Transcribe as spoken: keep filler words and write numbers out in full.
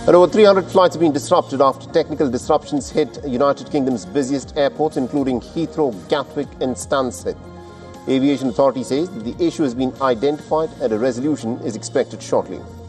And over three hundred flights have been disrupted after technical disruptions hit United Kingdom's busiest airports, including Heathrow, Gatwick and Stansted. Aviation Authority says that the issue has been identified and a resolution is expected shortly.